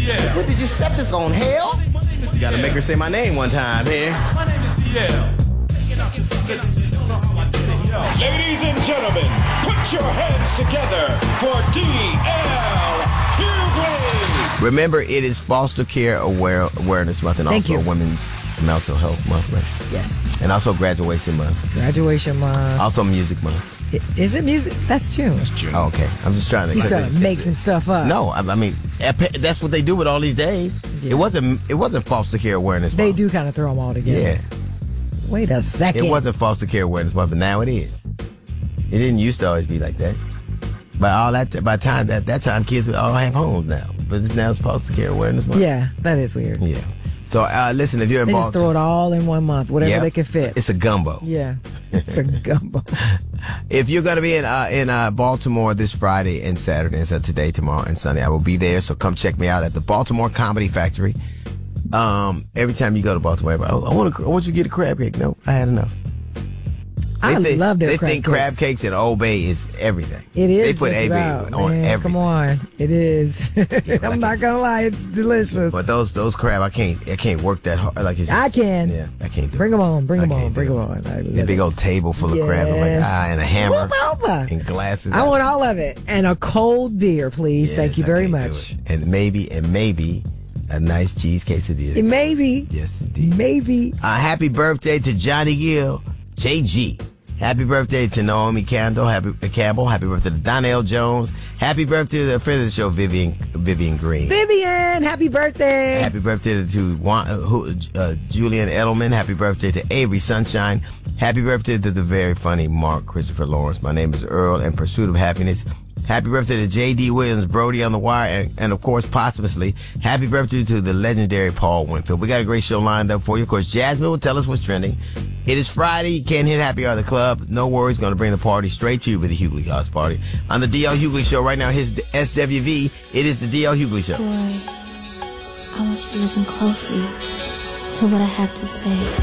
What did you set this on, hell? You gotta make her say my name one time here. My name is DL. Ladies and gentlemen, put your hands together for D.L. Hughley. Remember, it is Foster Care Awareness Month and Thank also you. Women's Mental Health Month, right? Yes. And also Graduation Month. Graduation month. Also Music Month. Is it music? That's June. Oh, okay. I'm just trying to... You trying to make some stuff up. No, I mean, that's what they do with all these days. Yeah. It wasn't Foster Care Awareness Month. They do kind of throw them all together. Yeah. Wait a second. It wasn't Foster Care Awareness Month, but now it is. It didn't used to always be like that. By that time, kids would all have homes now. But it's now Foster Care Awareness Month. Yeah, that is weird. Yeah. So listen, if you're in They just Baltimore, throw it all in one month, whatever Yep. they can fit. It's a gumbo. Yeah, it's a gumbo. If you're going to be in Baltimore this Friday and Saturday, and so today, tomorrow, and Sunday, I will be there. So come check me out at the Baltimore Comedy Factory. Every time you go to Baltimore, I want you to get a crab cake. No, I had enough. I love their They crab think cakes. crab cakes in Old Bay is everything. It is. They put just AB about, on man, everything. Come on, it is. I'm not gonna lie, it's delicious. But those crab, I can't work that hard. Like it's I can. Yeah, I can't do Bring it. them on. Bring I them on. can't Bring do them it. on. The big old table full of crab. I'm like, Yes. and a hammer Whoop, over. and glasses. I want all of it and a cold beer, please. Yes, Thank you I very can't do much. it. And maybe a nice cheese quesadilla. Maybe. Yes, indeed. Maybe. Happy birthday to Johnny Gill, JG. Happy birthday to Naomi Campbell. Happy birthday to Donnell Jones. Happy birthday to the friend of the show, Vivian Green. Vivian, happy birthday. Happy birthday to Julian Edelman. Happy birthday to Avery Sunshine. Happy birthday to the very funny Mark Christopher Lawrence. My name is Earl in Pursuit of Happiness. Happy birthday to J.D. Williams, Brody on the Wire, and of course, posthumously, happy birthday to the legendary Paul Winfield. We got a great show lined up for you. Of course, Jasmine will tell us what's trending. It is Friday. You can't hit Happy Hour at the club. No worries. Going to bring the party straight to you with the Hughley House Party. On the D.L. Hughley Show right now, his SWV, it is the D.L. Hughley Show. Boy, I want you to listen closely to what I have to say.